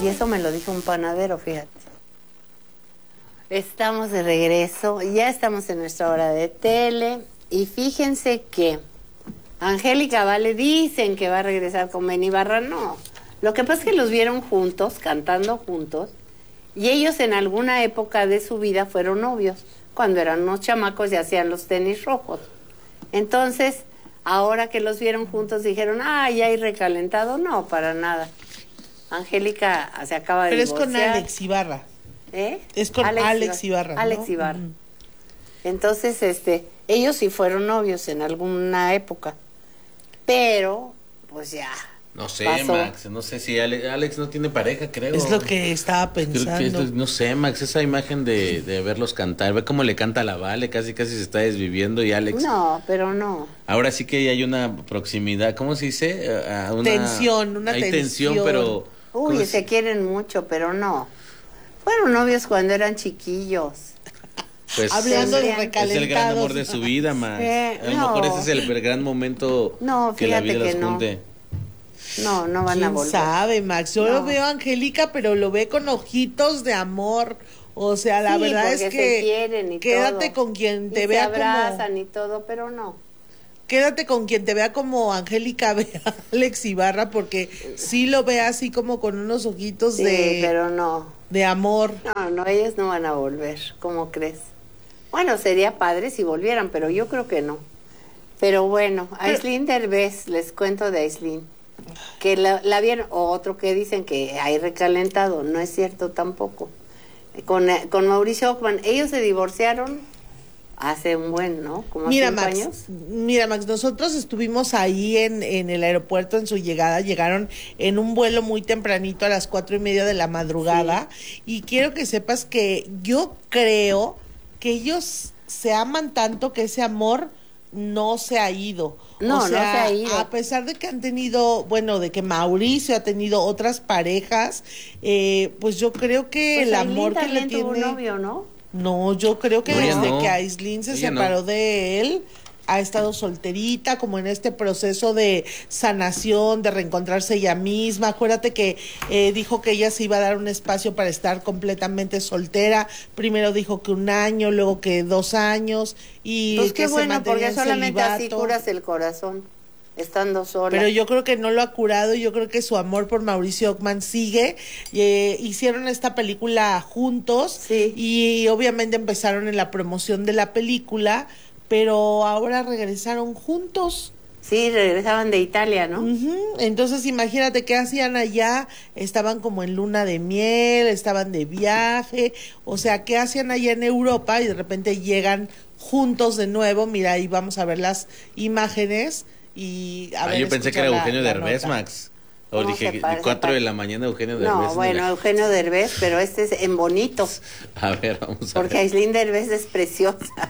Y eso me lo dijo un panadero, fíjate. Estamos de regreso, ya estamos en nuestra hora de tele. Y fíjense que Angélica Vale dicen que va a regresar con Benny Barra. No, lo que pasa es que los vieron juntos, cantando juntos. Y ellos en alguna época de su vida fueron novios. Cuando eran unos chamacos y hacían los tenis rojos. Entonces, ahora que los vieron juntos dijeron, ya hay recalentado. No, para nada. Angélica se acaba de divorciar. Pero es con Alex Ibarra. Es con Alex Ibarra, ¿no? Alex Ibarra. Entonces, ellos sí fueron novios en alguna época. Pero, pues ya. No sé, pasó. Max, no sé si Alex no tiene pareja, creo. Es lo que estaba pensando. No sé, Max, esa imagen de verlos cantar, ve cómo le canta la Vale, casi se está desviviendo y Alex... No, pero no. Ahora sí que hay una proximidad, ¿cómo se dice? Tensión, hay tensión, pero... Uy, se quieren mucho, pero no. Fueron novios cuando eran chiquillos. Pues hablando de recalentados. Es el gran amor de su vida, Max. A lo mejor ese es el gran momento que la vida los junte. No van a volver. ¿Quién sabe, Max? Yo lo veo a Angélica, pero lo ve con ojitos de amor. O sea, la verdad es que se quieren y quédate todo. con quien te y vea se abrazan como... y todo, pero no. Quédate con quien te vea como Angélica ve a Alex Ibarra, porque sí lo ve así como con unos ojitos pero no. de amor. No, ellos no van a volver, ¿cómo crees? Bueno, sería padre si volvieran, pero yo creo que no. Pero bueno, Aislinn Derbez, les cuento de Aislinn, que la vieron, otro que dicen que hay recalentado, no es cierto tampoco. Con Mauricio Ockman, ellos se divorciaron hace un buen, ¿no? Como 5 años. Mira, Max, nosotros estuvimos ahí en el aeropuerto en su llegada, llegaron en un vuelo muy tempranito a las 4:30 de la madrugada, y quiero que sepas que yo creo que ellos se aman tanto que ese amor no se ha ido. No se ha ido. A pesar de que han tenido, de que Mauricio ha tenido otras parejas, pues yo creo que el amor que le tiene... tuvo un novio, ¿no? No, yo creo que desde que Aislinn se separó de él, ha estado solterita, como en este proceso de sanación, de reencontrarse ella misma. Acuérdate que dijo que ella se iba a dar un espacio para estar completamente soltera. Primero dijo que 1 año, luego que 2 años. Y pues que qué bueno, porque solamente celibato. así curas el corazón, estando sola. Pero yo creo que no lo ha curado, yo creo que su amor por Mauricio Ockman sigue. Hicieron esta película juntos, y obviamente empezaron en la promoción de la película, pero ahora regresaron juntos. Sí, regresaban de Italia, ¿no? Entonces imagínate qué hacían allá, estaban como en luna de miel, estaban de viaje, o sea, qué hacían allá en Europa, y de repente llegan juntos de nuevo. Mira, ahí vamos a ver las imágenes. Y yo pensé que era Eugenio Derbez, Max. O dije, 4 de la mañana Eugenio Derbez. No, bueno, Eugenio Derbez, pero este es en bonito. A ver, vamos a ver. Porque Aislinn Derbez es preciosa.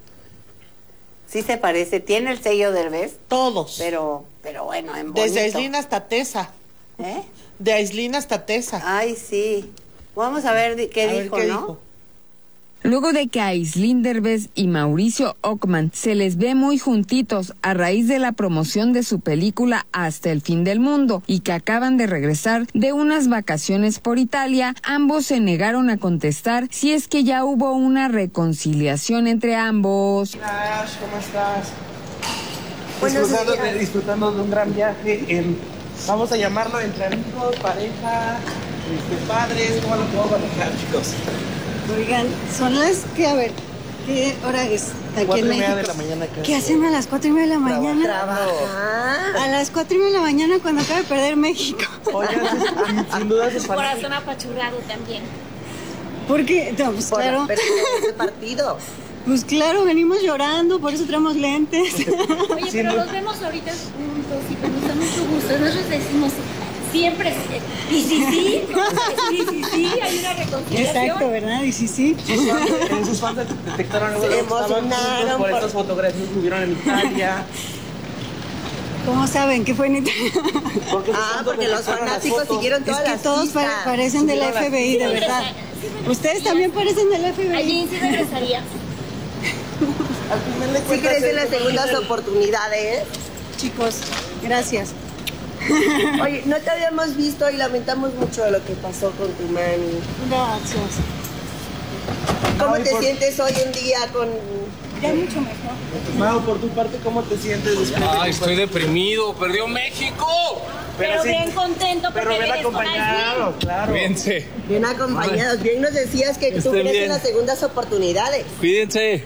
Sí se parece, tiene el sello Derbez. Todos. Pero bueno, en bonito. Desde Aislinn hasta Tessa. De Aislinn hasta Tessa. Ay, sí. Vamos a ver qué dijo, ¿no? Dijo. Luego de que Aislinn Derbez y Mauricio Ockman se les ve muy juntitos a raíz de la promoción de su película Hasta el fin del mundo y que acaban de regresar de unas vacaciones por Italia, ambos se negaron a contestar si es que ya hubo una reconciliación entre ambos. Ash, ¿cómo estás? Disfrutando de un gran viaje, vamos a llamarlo entre amigos, pareja, padres, ¿cómo lo puedo manejar, chicos? Oigan, son las que, a ver, ¿qué hora es aquí en México? 4:30 de la mañana. ¿Qué hacen a las 4:30 de la mañana? Trabajar. A las 4:30 de la mañana cuando acaba de perder México. Oigan, sin duda su corazón apachurrado también. Porque, no, pues claro. Pero ese partido. Pues claro, venimos llorando, por eso traemos lentes. Oye, pero los vemos ahorita juntos y pues nos da mucho gusto. Nosotros decimos siempre, y sí, hay una reconciliación. Exacto, ¿verdad? Y sí. Sus fans detectaron algo. Se emocionaron por estas fotografías que subieron en Italia. ¿Cómo saben que fue en Italia? Porque los fanáticos siguieron todas las todos parecen del FBI, de verdad. Ustedes también parecen del FBI. Allí sí regresaría. Sí crees en las segundas oportunidades. Chicos, gracias. Oye, no te habíamos visto y lamentamos mucho lo que pasó con tu mami. Gracias. ¿Cómo te sientes hoy en día con...? Ya mucho mejor. Mau, por tu parte, ¿cómo te sientes después? Ay, estoy deprimido, perdió México. Pero sí, bien contento porque pero bien vienes con acompañado, Aislinn. claro. Cuídense, Bien acompañados. Bien nos decías que tú Estén crees bien. en las segundas oportunidades. cuídense.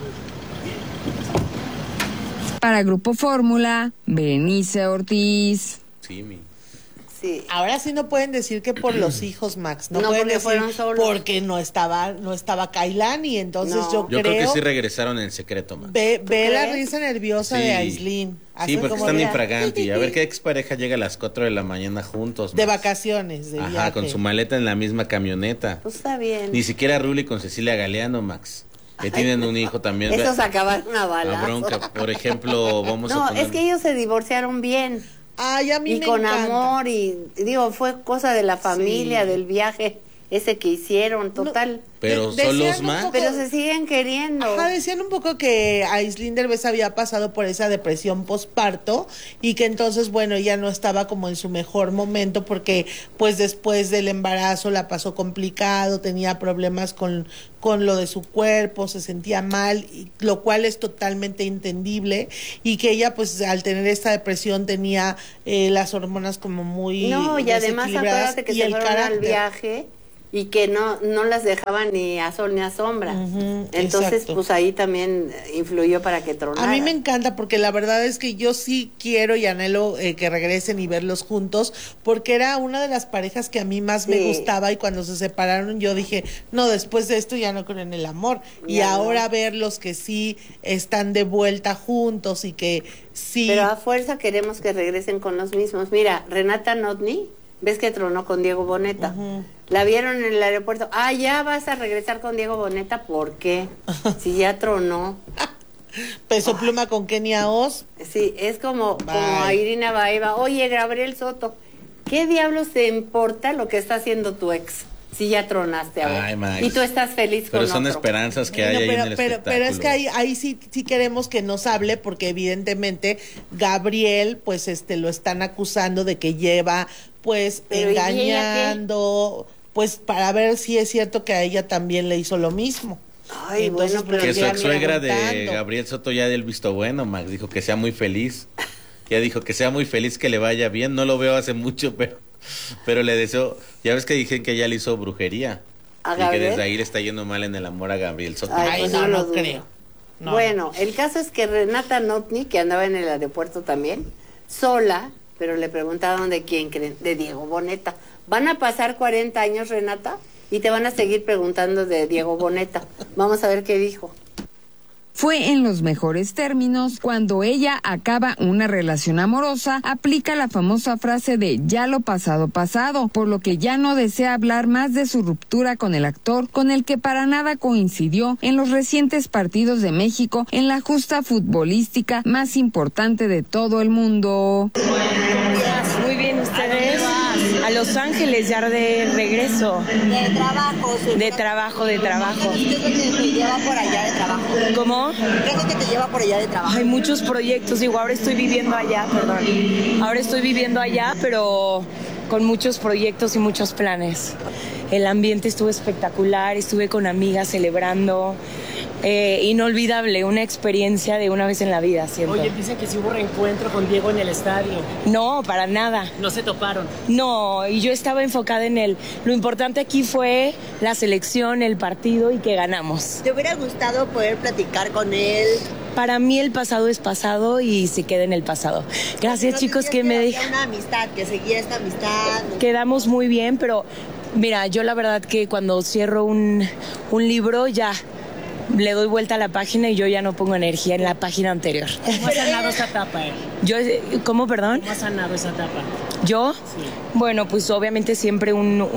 Para Grupo Fórmula, Berenice Ortiz. Sí, Sí. Ahora sí no pueden decir que por los hijos, Max. No, No, pueden porque decir fueron solos. porque no estaba Kailani. Entonces No. yo Yo creo que sí regresaron en secreto, Max. Ve la crees? risa nerviosa Sí. de Aislinn. Sí, Así porque como están de- infraganti. A ver qué expareja llega a las 4 de la mañana juntos. de Max. vacaciones, de Ajá, viaje. con su maleta en la misma camioneta. Pues está bien. Ni siquiera Ruli con Cecilia Galeano, Max. Que tienen un hijo también. Esos acabaron a La balazo. bronca. Por ejemplo, vamos a No, poner... es que ellos se divorciaron bien. Ay, a mí Y me con encanta. amor, y digo, fue cosa de la familia, Sí. del viaje ese que hicieron, total. Pero Decían solos un más. poco- Pero se siguen queriendo. Ajá, decían un poco que Aislinn Derbez había pasado por esa depresión postparto y que entonces, bueno, ella no estaba como en su mejor momento porque pues después del embarazo la pasó complicado, tenía problemas con lo de su cuerpo, se sentía mal, lo cual es totalmente entendible y que ella pues al tener esta depresión tenía las hormonas como muy No, y además desequilibradas acuérdate que y se el fueron al carácter. viaje y que no las dejaban ni a sol ni a sombra. Ujú, Entonces, exacto. pues ahí también influyó para que tronara. A mí me encanta porque la verdad es que yo sí quiero y anhelo que regresen y verlos juntos porque era una de las parejas que a mí más me Sí. gustaba y cuando se separaron yo dije, no, después de esto ya no creo en el amor. Y Ya no. ahora verlos que sí están de vuelta juntos y que sí... Pero a fuerza queremos que regresen con los mismos. Mira, Renata Notni, ves que tronó con Diego Boneta. La vieron en el aeropuerto. Ah, ya vas a regresar con Diego Boneta. ¿Por qué? Si ya tronó. Peso Pluma con Kenia Oz. Sí, es como Bye. a Irina Baeva. Oye, Gabriel Soto, ¿qué diablos te importa lo que está haciendo tu ex? Si ya tronaste a ver. Ay, Max. Y tú estás feliz Pero con son otro. esperanzas que Bueno, hay ahí en el espectáculo. pero es que ahí sí queremos que nos hable porque evidentemente Gabriel pues lo están acusando de que lleva pues Pero, ¿y ella qué? engañando pues para ver si es cierto que a ella también le hizo lo mismo. Ay, Entonces, bueno, pero Que su ya ex suegra de preguntando. Gabriel Soto ya del visto bueno, Max, dijo que sea muy feliz. Ya dijo que sea muy feliz, que le vaya bien. No lo veo hace mucho, pero le deseo. Ya ves que dije que ella le hizo brujería. ¿A Y que Gabriel? desde ahí le está yendo mal en el amor a Gabriel Soto. Ay, Ay, pues no, no lo no dudo. creo. No, Bueno, el caso es que Renata Notni, que andaba en el aeropuerto también, sola, pero le preguntaron de quién creen, de Diego Boneta. Van a pasar 40 años, Renata, y te van a seguir preguntando de Diego Boneta. Vamos a ver qué dijo. Fue en los mejores términos cuando ella acaba una relación amorosa, aplica la famosa frase de ya lo pasado pasado, por lo que ya no desea hablar más de su ruptura con el actor, con el que para nada coincidió en los recientes partidos de México en la justa futbolística más importante de todo el mundo. Muy bien, ustedes a Los Ángeles ya de regreso. De trabajo. De trabajo. ¿Qué es lo que te lleva por allá de trabajo? ¿Cómo? ¿Qué es lo que te lleva por allá de trabajo? Hay muchos proyectos, digo, ahora estoy viviendo allá, Ahora estoy viviendo allá, pero con muchos proyectos y muchos planes. El ambiente estuvo espectacular, estuve con amigas celebrando. Inolvidable, una experiencia de una vez en la vida, siento. Oye, dicen que sí hubo reencuentro con Diego en el estadio. No, para nada. No se toparon. No, y yo estaba enfocada en él. Lo importante aquí fue la selección, el partido y que ganamos. ¿Te hubiera gustado poder platicar con él? Para mí el pasado es pasado y se queda en el pasado. Gracias, ¿No chicos, sentías que me había dejan. una amistad, que seguía esta amistad? Quedamos muy bien, pero mira, yo la verdad que cuando cierro un libro ya le doy vuelta a la página y yo ya no pongo energía en la página anterior. ¿Cómo ha sanado esa etapa, ¿Cómo, perdón? ¿Cómo ha sanado esa etapa? ¿Yo? Sí. Bueno, pues obviamente siempre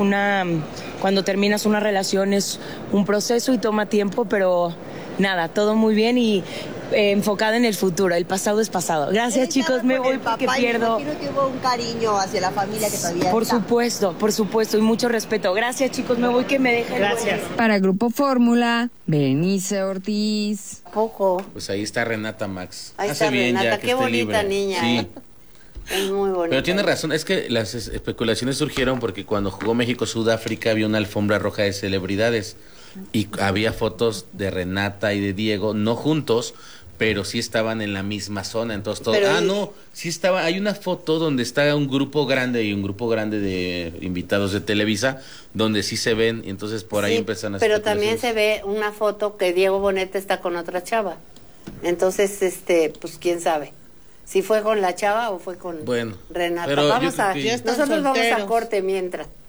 cuando terminas una relación es un proceso y toma tiempo, pero nada, todo muy bien y enfocada en el futuro. El pasado es pasado. Gracias, chicos, me voy porque pierdo. Me imagino que hubo un cariño hacia la familia que todavía Por está. supuesto, y mucho respeto. Gracias, chicos, me voy que me dejen. Gracias. Para Grupo Fórmula, Berenice Ortiz. Poco. Pues ahí está Renata, Max. Ahí Hace está bien Renata, ya que qué esté bonita libre. niña, Sí. ¿eh? Es muy bonito. Pero tiene razón, es que las especulaciones surgieron porque cuando jugó México-Sudáfrica había una alfombra roja de celebridades y había fotos de Renata y de Diego, no juntos, pero sí estaban en la misma zona, entonces todo... no, sí estaba, hay una foto donde está un grupo grande y un grupo grande de invitados de Televisa, donde sí se ven, y entonces por ahí empiezan a... Pero también se ve una foto que Diego Boneta está con otra chava, entonces, pues quién sabe. Si fue con la chava o fue con Renata. Pero nosotros vamos a corte mientras.